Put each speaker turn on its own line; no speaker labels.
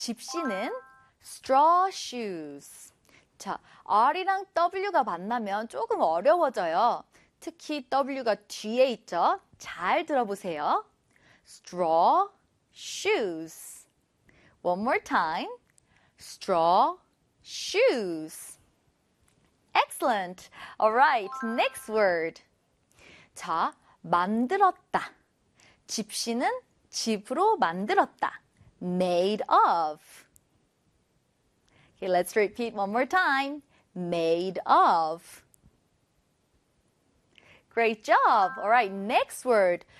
집시는 straw shoes. 자, R이랑 W가 만나면 조금 어려워져요. 특히 W가 뒤에 있죠? 잘 들어보세요. straw shoes. One more time. straw shoes. Excellent. All right, next word. 자, 만들었다. 집시는 집으로 만들었다. Made of. Okay, let's repeat one more time. Made of. Great job. All right, next word.